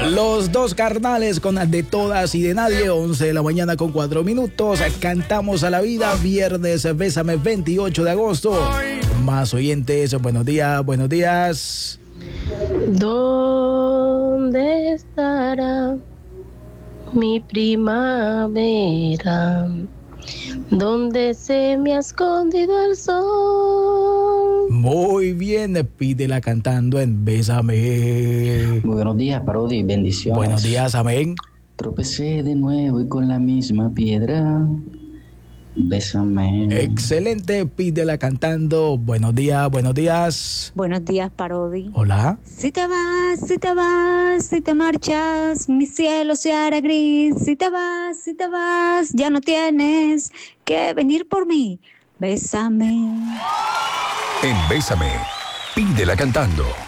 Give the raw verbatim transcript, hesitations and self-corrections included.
Los dos carnales con De Todas y de Nadie, once de la mañana con cuatro minutos. Cantamos a la vida, viernes, Bésame, veintiocho de agosto. Más oyentes, buenos días, buenos días. ¿Dónde estará mi primavera? ¿Dónde se me ha escondido el sol? Muy bien, pídela cantando en Bésame. Muy buenos días, Parodi, bendiciones. Buenos días, amén. Tropecé de nuevo y con la misma piedra. Bésame. Excelente, pídela cantando. Buenos días, buenos días. Buenos días, Parodi. Hola. Si te vas, si te vas, si te marchas, mi cielo se hará gris. Si te vas, si te vas, ya no tienes que venir por mí. Bésame. En Bésame, pídela cantando.